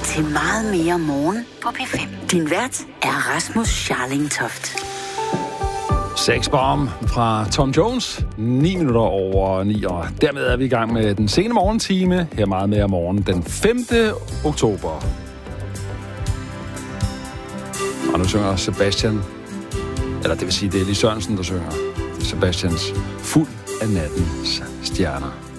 til Meget mere morgen på P5. Din vært er Rasmus Scharling-Toft. Sexbomb fra Tom Jones, 9 minutter over 9, og dermed er vi i gang med den sene morgentime, her Meget mere morgen, den 5. oktober. Og nu synger Sebastian, eller det vil sige, det er Lis Sørensen, der synger Sebastians Fuld af nattens stjerner.